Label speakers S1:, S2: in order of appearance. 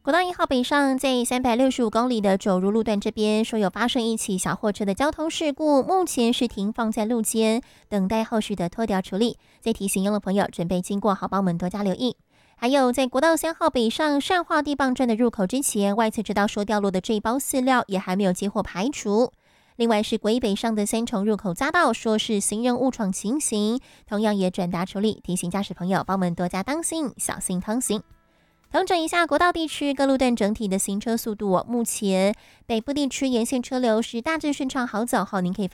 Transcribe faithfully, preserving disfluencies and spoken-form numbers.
S1: 国道一号北上在三百六十五公里的九如路段这边，说有发生一起小货车的交通事故，目前是停放在路肩，等待后续的拖吊处理。再提醒用路朋友准备经过，好帮我们多加留意。还有在国道三号北上善化地磅站的入口之前，外侧直道说掉落的这一包饲料也还没有接获排除。另外是国一北上的三重入口匝道，说是行人误闯情形，同样也转达处理，提醒驾驶朋友帮我们多加当心，小心通行。统整一下国道地区各路段整体的行车速度哦，目前北部地区沿线车流是大致顺畅好走后，您可以